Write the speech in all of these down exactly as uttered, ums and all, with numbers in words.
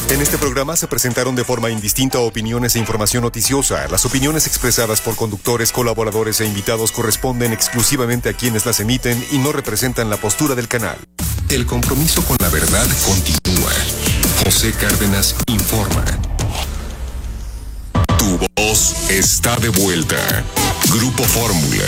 En este programa se presentaron de forma indistinta opiniones e información noticiosa. Las opiniones expresadas por conductores, colaboradores e invitados corresponden exclusivamente a quienes las emiten y no representan la postura del canal. El compromiso con la verdad continúa. José Cárdenas informa. Tu voz está de vuelta. Grupo Fórmula.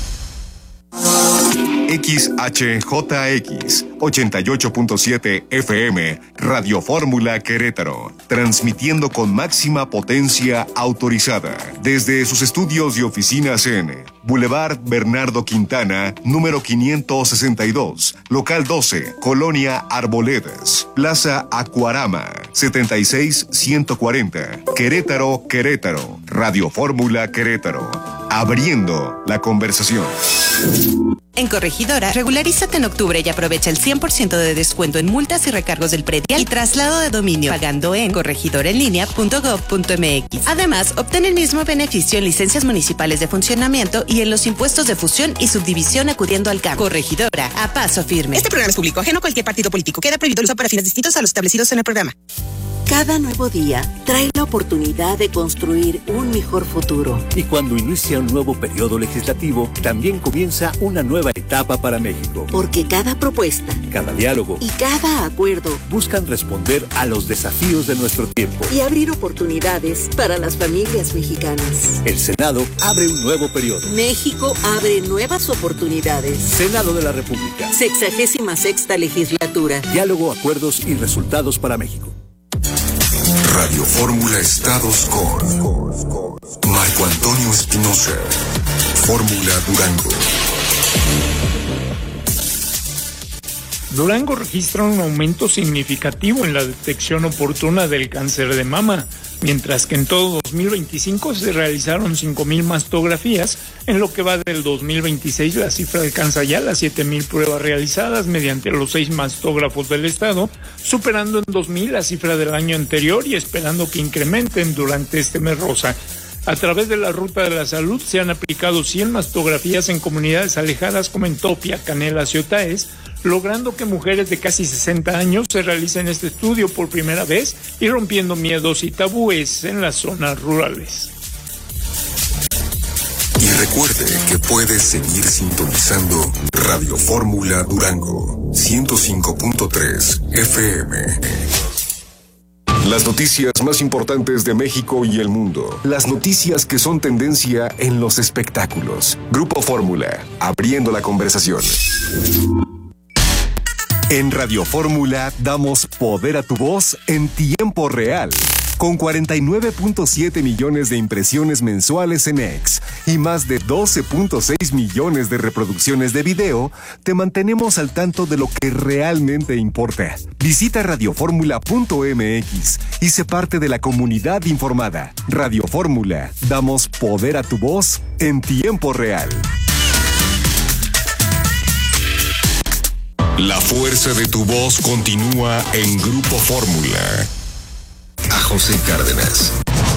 X H J X ochenta y ocho punto siete F M, Radio Fórmula Querétaro, transmitiendo con máxima potencia autorizada desde sus estudios y oficinas en Boulevard Bernardo Quintana, número quinientos sesenta y dos, local doce, Colonia Arboledas, Plaza Acuarama, setenta y seis ciento cuarenta, Querétaro, Querétaro, Radio Fórmula Querétaro, abriendo la conversación. En Corregidora, regularízate en octubre y aprovecha el cien por ciento de descuento en multas y recargos del predial y traslado de dominio, pagando en corregidoraenlinea punto gob punto m x. Además, obtén el mismo beneficio en licencias municipales de funcionamiento y en los impuestos de fusión y subdivisión acudiendo al campo. Corregidora, a paso firme. Este programa es público, ajeno a cualquier partido político. Queda prohibido el uso para fines distintos a los establecidos en el programa. Cada nuevo día trae la oportunidad de construir un mejor futuro. Y cuando inicia un nuevo periodo legislativo, también comienza una nueva etapa para México. Porque cada propuesta, cada diálogo y cada acuerdo buscan responder a los desafíos de nuestro tiempo y abrir oportunidades para las familias mexicanas. El Senado abre un nuevo periodo. México abre nuevas oportunidades. Senado de la República. Sexagésima sexta legislatura. Diálogo, acuerdos y resultados para México. Radio Fórmula Estados con Marco Antonio Espinosa. Fórmula Durango. Durango registra un aumento significativo en la detección oportuna del cáncer de mama, mientras que en todo dos mil veinticinco se realizaron cinco mil mastografías. En lo que va del dos mil veintiséis, la cifra alcanza ya las siete mil pruebas realizadas mediante los seis mastógrafos del estado, superando en dos mil la cifra del año anterior y esperando que incrementen durante este mes rosa. A través de la Ruta de la Salud se han aplicado cien mastografías en comunidades alejadas como en Topia, Canelas y Otaes, logrando que mujeres de casi sesenta años se realicen este estudio por primera vez y rompiendo miedos y tabúes en las zonas rurales. Y recuerde que puede seguir sintonizando Radio Fórmula Durango, ciento cinco punto tres F M. Las noticias más importantes de México y el mundo. Las noticias que son tendencia en los espectáculos. Grupo Fórmula, abriendo la conversación. En Radio Fórmula damos poder a tu voz en tiempo real. Con cuarenta y nueve punto siete millones de impresiones mensuales en X y más de doce punto seis millones de reproducciones de video, te mantenemos al tanto de lo que realmente importa. Visita radio fórmula punto m x y sé parte de la comunidad informada. Radio Fórmula, damos poder a tu voz en tiempo real. La fuerza de tu voz continúa en Grupo Fórmula. A José Cárdenas.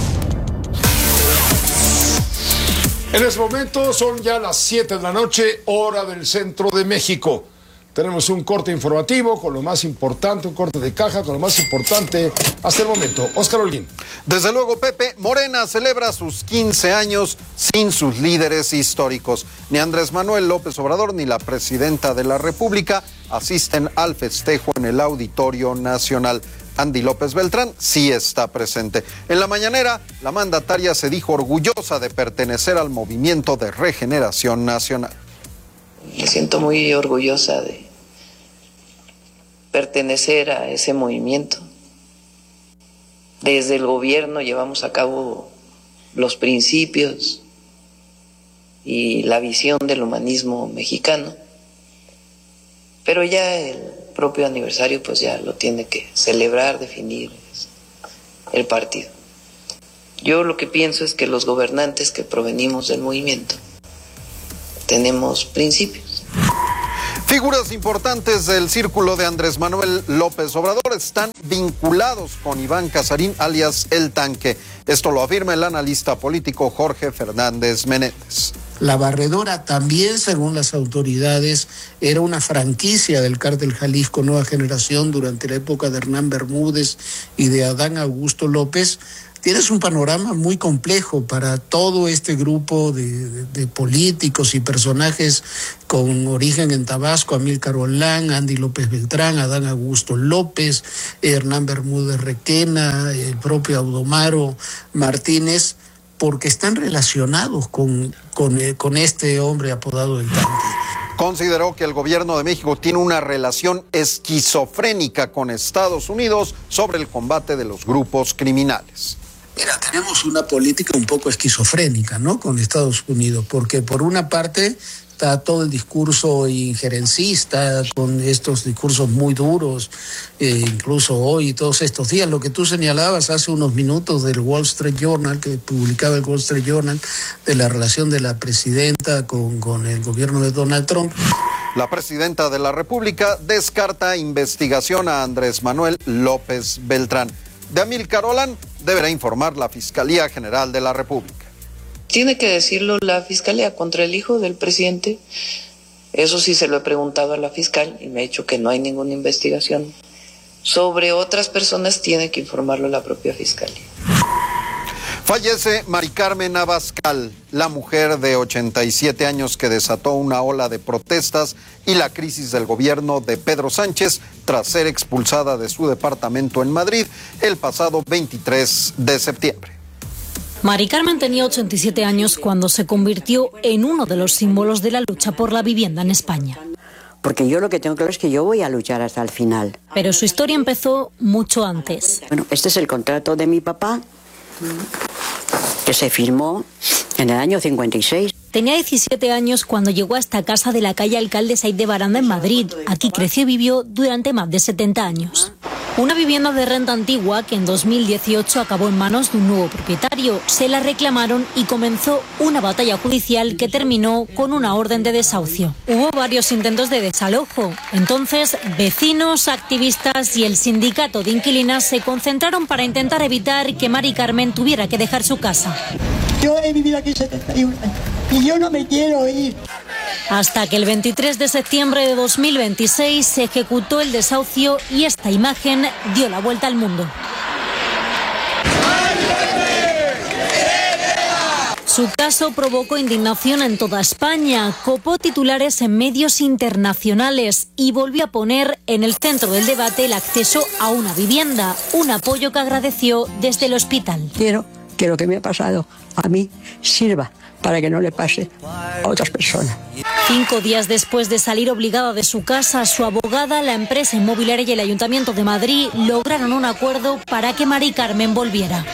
En este momento son ya las siete de la noche, hora del centro de México. Tenemos un corte informativo con lo más importante, un corte de caja con lo más importante hasta el momento. Óscar Holguín. Desde luego, Pepe, Morena celebra sus quince años sin sus líderes históricos. Ni Andrés Manuel López Obrador ni la presidenta de la República asisten al festejo en el Auditorio Nacional. Andy López Beltrán sí está presente. En la mañanera, la mandataria se dijo orgullosa de pertenecer al Movimiento de Regeneración Nacional. Me siento muy orgullosa de pertenecer a ese movimiento. Desde el gobierno llevamos a cabo los principios y la visión del humanismo mexicano, pero ya el propio aniversario pues ya lo tiene que celebrar, definir el partido. Yo lo que pienso es que los gobernantes que provenimos del movimiento tenemos principios. Figuras importantes del círculo de Andrés Manuel López Obrador están vinculados con Iván Casarín, alias El Tanque. Esto lo afirma el analista político Jorge Fernández Menéndez. La Barredora también, según las autoridades, era una franquicia del cártel Jalisco Nueva Generación durante la época de Hernán Bermúdez y de Adán Augusto López. Tienes un panorama muy complejo para todo este grupo de, de, de políticos y personajes con origen en Tabasco: Amílcar Olán, Andy López Beltrán, Adán Augusto López, Hernán Bermúdez Requena, el propio Audomaro Martínez, porque están relacionados con, con, con este hombre apodado el Tanque. Consideró que el gobierno de México tiene una relación esquizofrénica con Estados Unidos sobre el combate de los grupos criminales. Mira, tenemos una política un poco esquizofrénica, ¿no?, con Estados Unidos, porque por una parte está todo el discurso injerencista, con estos discursos muy duros, eh, incluso hoy y todos estos días. Lo que tú señalabas hace unos minutos del Wall Street Journal, que publicaba el Wall Street Journal, de la relación de la presidenta con, con el gobierno de Donald Trump. La presidenta de la República descarta investigación a Andrés Manuel López Beltrán. De Amílcar Olán deberá informar la Fiscalía General de la República. Tiene que decirlo la Fiscalía contra el hijo del presidente. Eso sí se lo he preguntado a la fiscal y me ha dicho que no hay ninguna investigación. Sobre otras personas tiene que informarlo la propia Fiscalía. Fallece Mari Carmen Abascal, la mujer de ochenta y siete años que desató una ola de protestas y la crisis del gobierno de Pedro Sánchez tras ser expulsada de su departamento en Madrid el pasado veintitrés de septiembre. Mari Carmen tenía ochenta y siete años cuando se convirtió en uno de los símbolos de la lucha por la vivienda en España. Porque yo lo que tengo claro es que yo voy a luchar hasta el final. Pero su historia empezó mucho antes. Bueno, este es el contrato de mi papá, que se firmó en el año cincuenta y seis. Tenía diecisiete años cuando llegó a esta casa de la calle Alcalde Saiz de Baranda en Madrid. Aquí creció y vivió durante más de setenta años. Una vivienda de renta antigua que en dos mil dieciocho acabó en manos de un nuevo propietario. Se la reclamaron y comenzó una batalla judicial que terminó con una orden de desahucio. Hubo varios intentos de desalojo. Entonces, vecinos, activistas y el sindicato de inquilinas se concentraron para intentar evitar que Mari Carmen tuviera que dejar su casa. Yo he vivido aquí setenta y un años y yo no me quiero ir. Hasta que el veintitrés de septiembre de dos mil veintiséis se ejecutó el desahucio y esta imagen dio la vuelta al mundo. Su caso provocó indignación en toda España, copó titulares en medios internacionales y volvió a poner en el centro del debate el acceso a una vivienda, un apoyo que agradeció desde el hospital. Quiero que lo que me ha pasado a mí sirva para que no le pase a otras personas. Cinco días después de salir obligada de su casa, su abogada, la empresa inmobiliaria y el Ayuntamiento de Madrid lograron un acuerdo para que Mari Carmen volviera.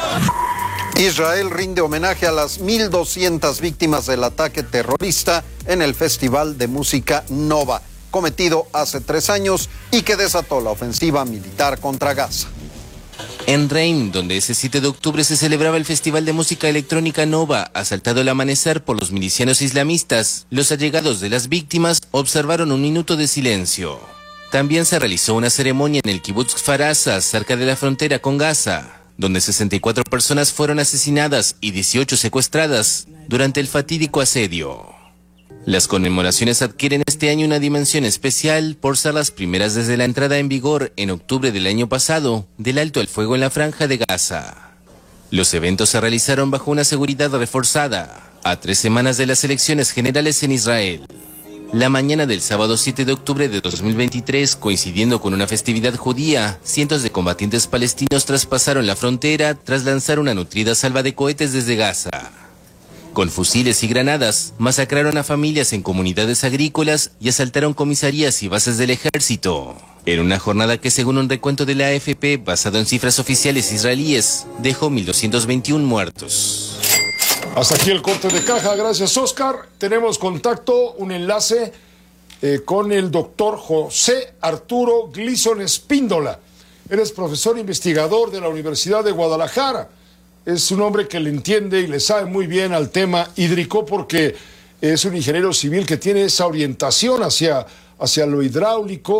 Israel rinde homenaje a las mil doscientas víctimas del ataque terrorista en el Festival de Música Nova, cometido hace tres años y que desató la ofensiva militar contra Gaza. En Reim, donde ese siete de octubre se celebraba el Festival de Música Electrónica Nova, asaltado al amanecer por los milicianos islamistas, los allegados de las víctimas observaron un minuto de silencio. También se realizó una ceremonia en el Kibutz Kfar Aza, cerca de la frontera con Gaza, donde sesenta y cuatro personas fueron asesinadas y dieciocho secuestradas durante el fatídico asedio. Las conmemoraciones adquieren este año una dimensión especial por ser las primeras desde la entrada en vigor en octubre del año pasado del alto al fuego en la franja de Gaza. Los eventos se realizaron bajo una seguridad reforzada, a tres semanas de las elecciones generales en Israel. La mañana del sábado siete de octubre de dos mil veintitrés, coincidiendo con una festividad judía, cientos de combatientes palestinos traspasaron la frontera tras lanzar una nutrida salva de cohetes desde Gaza. Con fusiles y granadas, masacraron a familias en comunidades agrícolas y asaltaron comisarías y bases del ejército. En una jornada que, según un recuento de la A F P, basado en cifras oficiales israelíes, dejó mil doscientos veintiún muertos. Hasta aquí el corte de caja, gracias Oscar. Tenemos contacto, un enlace eh, con el doctor José Arturo Gleason Espíndola. Eres profesor investigador de la Universidad de Guadalajara. Es un hombre que le entiende y le sabe muy bien al tema hídrico porque es un ingeniero civil que tiene esa orientación hacia, hacia lo hidráulico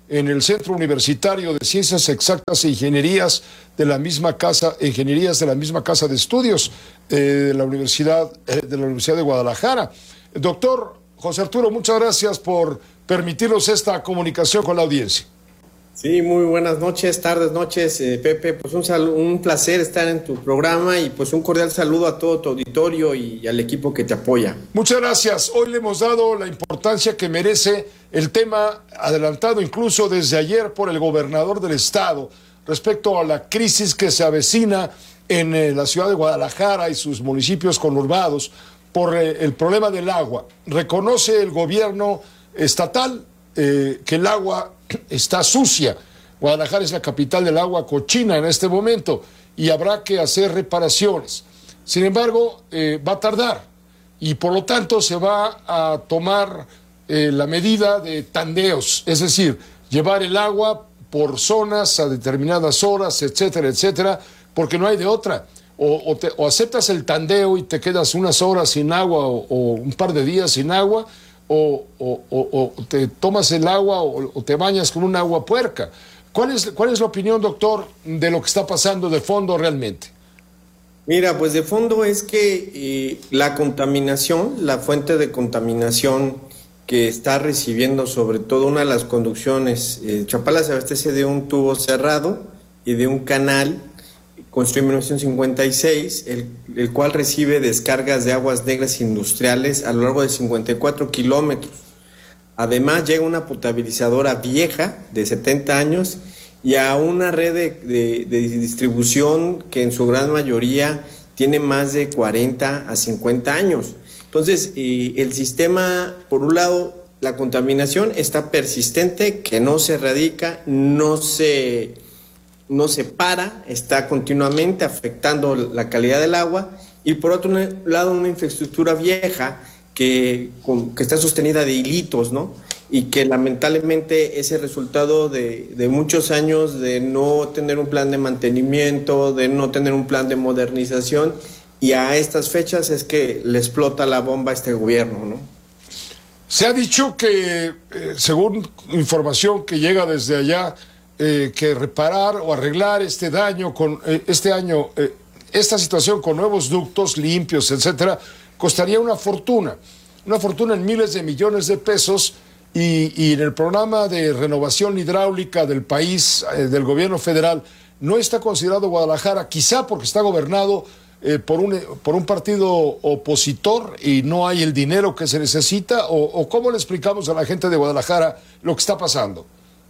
en el Centro Universitario de Ciencias Exactas e Ingenierías de la misma casa, Ingenierías de la misma casa de estudios eh, de la Universidad eh, de la Universidad de Guadalajara. Doctor José Arturo, muchas gracias por permitirnos esta comunicación con la audiencia. Sí, muy buenas noches, tardes, noches, eh, Pepe. Pues un, sal- un placer estar en tu programa y pues un cordial saludo a todo tu auditorio y, y al equipo que te apoya. Muchas gracias. Hoy le hemos dado la importancia que merece el tema, adelantado incluso desde ayer por el gobernador del estado, respecto a la crisis que se avecina en eh, la ciudad de Guadalajara y sus municipios conurbados por eh, el problema del agua. Reconoce el gobierno estatal eh, que el agua está sucia. Guadalajara es la capital del agua cochina en este momento y habrá que hacer reparaciones. Sin embargo, eh, va a tardar y por lo tanto se va a tomar eh, la medida de tandeos, es decir, llevar el agua por zonas a determinadas horas, etcétera, etcétera, porque no hay de otra. O, o, te, o aceptas el tandeo y te quedas unas horas sin agua o, o un par de días sin agua, O, o, o, o te tomas el agua o, o te bañas con un agua puerca. ¿Cuál es, ¿Cuál es la opinión, doctor, de lo que está pasando de fondo realmente? Mira, pues de fondo es que eh, la contaminación, la fuente de contaminación que está recibiendo sobre todo una de las conducciones, eh, Chapala se abastece de un tubo cerrado y de un canal construido en mil novecientos cincuenta y seis, el, el cual recibe descargas de aguas negras industriales a lo largo de cincuenta y cuatro kilómetros. Además llega una potabilizadora vieja de setenta años y a una red de, de, de distribución que en su gran mayoría tiene más de cuarenta a cincuenta años. Entonces, eh, el sistema, por un lado, la contaminación está persistente, que no se erradica, no se... no se para, está continuamente afectando la calidad del agua, y por otro lado una infraestructura vieja que, que está sostenida de hilitos, ¿no? Y que lamentablemente es el resultado de, de muchos años de no tener un plan de mantenimiento, de no tener un plan de modernización, y a estas fechas es que le explota la bomba a este gobierno, ¿no? Se ha dicho que, eh, según información que llega desde allá, Eh, que reparar o arreglar este daño con eh, este año, eh, esta situación con nuevos ductos limpios, etcétera, costaría una fortuna, una fortuna en miles de millones de pesos, y, y en el programa de renovación hidráulica del país, eh, del gobierno federal, no está considerado Guadalajara, quizá porque está gobernado eh, por un por un partido opositor y no hay el dinero que se necesita, o, o ¿cómo le explicamos a la gente de Guadalajara lo que está pasando?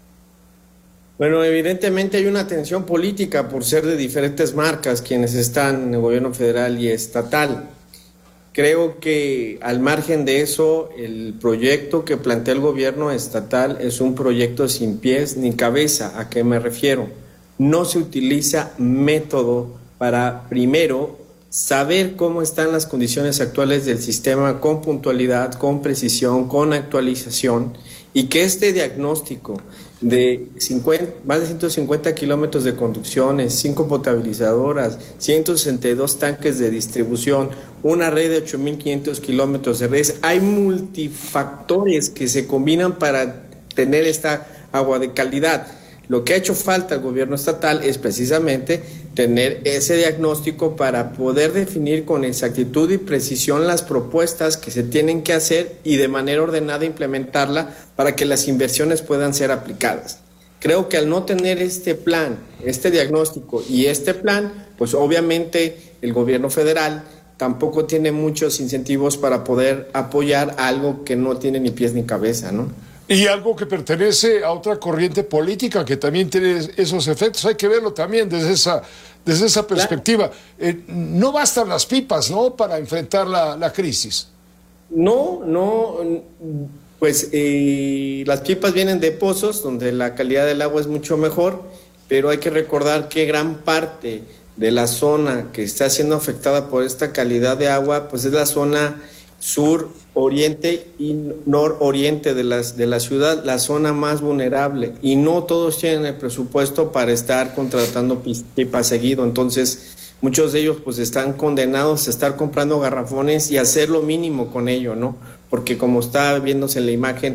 Bueno, evidentemente hay una tensión política por ser de diferentes marcas quienes están en el gobierno federal y estatal. Creo que al margen de eso, el proyecto que plantea el gobierno estatal es un proyecto sin pies ni cabeza. ¿A qué me refiero? No se utiliza método para, primero, saber cómo están las condiciones actuales del sistema con puntualidad, con precisión, con actualización, y que este diagnóstico de cincuenta, más de ciento cincuenta kilómetros de conducciones, cinco potabilizadoras, ciento sesenta y dos tanques de distribución, una red de ocho mil quinientos kilómetros de redes, hay multifactores que se combinan para tener esta agua de calidad. Lo que ha hecho falta al gobierno estatal es precisamente tener ese diagnóstico para poder definir con exactitud y precisión las propuestas que se tienen que hacer y de manera ordenada implementarla para que las inversiones puedan ser aplicadas. Creo que al no tener este plan, este diagnóstico y este plan, pues obviamente el gobierno federal tampoco tiene muchos incentivos para poder apoyar algo que no tiene ni pies ni cabeza, ¿no? Y algo que pertenece a otra corriente política que también tiene esos efectos. Hay que verlo también desde esa, desde esa perspectiva. Eh, no bastan las pipas, ¿no?, para enfrentar la, la crisis. No, no, pues eh, las pipas vienen de pozos donde la calidad del agua es mucho mejor, pero hay que recordar que gran parte de la zona que está siendo afectada por esta calidad de agua, pues es la zona sur, oriente y nororiente de, las, de la ciudad, la zona más vulnerable, y no todos tienen el presupuesto para estar contratando pipas seguido. Entonces muchos de ellos pues están condenados a estar comprando garrafones y hacer lo mínimo con ello, ¿no? Porque como está viéndose en la imagen,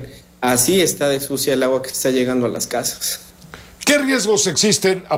así está de sucia el agua que está llegando a las casas. ¿Qué riesgos existen